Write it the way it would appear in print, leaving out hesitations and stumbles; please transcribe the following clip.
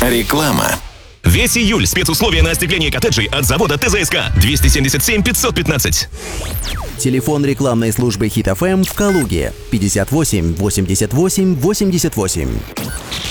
Реклама. Весь июль спецусловия на остекление коттеджей от завода ТЗСК 277 515. Телефон рекламной службы Хит FM в Калуге 58 88 88.